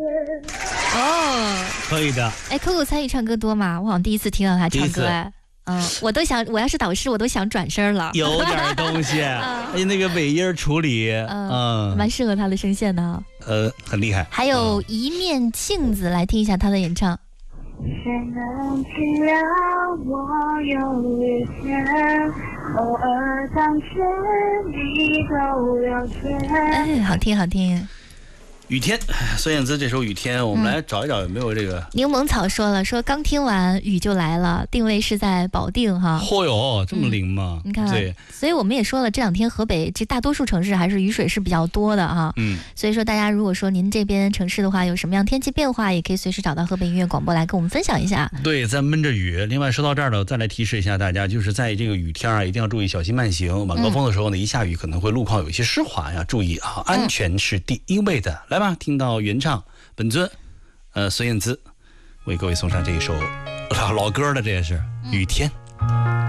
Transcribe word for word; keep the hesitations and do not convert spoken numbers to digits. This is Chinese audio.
哦， 可以的。 哎 ，Coco 参与唱歌多吗？我好像第一次听到他唱歌哎。嗯，我都想，我要是导师，我都想转身了。 有点东西，而且那个尾音处理， 嗯，蛮适合他的声线的。 呃，很厉害。 还有一面镜子，来听一下他的演唱。 谁能体谅我有一天，偶尔当时你都了解。 哎，好听好听。 雨天，孙燕姿这首《雨天》，我们来找一找有没有这个。 柠檬草说了，说刚听完雨就来了，定位是在保定哈。 嚯哟，这么灵吗？ 嗯、你看， 对， 所以我们也说了，这两天河北这大多数城市还是雨水是比较多的哈。 嗯， 所以说大家如果说您这边城市的话有什么样天气变化，也可以随时找到河北音乐广播来跟我们分享一下。 对，在闷着雨。另外说到这儿呢，再来提示一下大家，就是在这个雨天啊，一定要注意小心慢行。晚高峰的时候呢，嗯、一下雨可能会路况有一些湿滑呀，注意啊，安全是第一位的。嗯、来吧，听到原唱本尊，呃，孙燕姿为各位送上这一首老老歌的，这也是《雨天》。